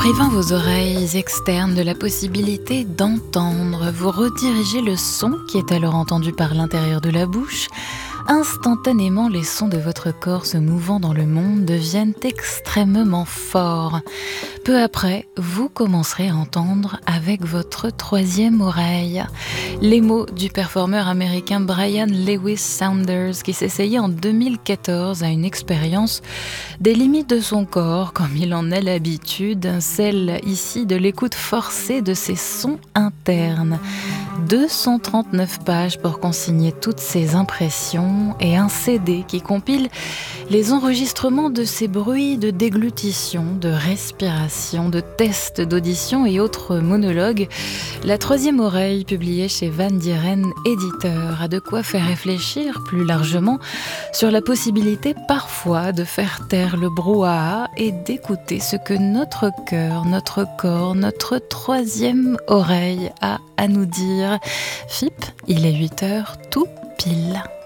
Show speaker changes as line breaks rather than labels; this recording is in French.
Privant vos oreilles externes de la possibilité d'entendre, vous redirigez le son qui est alors entendu par l'intérieur de la bouche. Instantanément, les sons de votre corps se mouvant dans le monde deviennent extrêmement forts. Peu après, vous commencerez à entendre avec votre troisième oreille les mots du performeur américain Brian Lewis Sanders qui s'essayait en 2014 à une expérience des limites de son corps, comme il en a l'habitude, celle ici de l'écoute forcée de ses sons internes. 239 pages pour consigner toutes ces impressions et un CD qui compile les enregistrements de ces bruits de déglutition, de respiration, de tests d'audition et autres monologues. La troisième oreille, publiée chez Van Dieren Éditeur, a de quoi faire réfléchir plus largement sur la possibilité parfois de faire taire le brouhaha et d'écouter ce que notre cœur, notre corps, notre troisième oreille a à nous dire. FIP, il est 8h tout pile.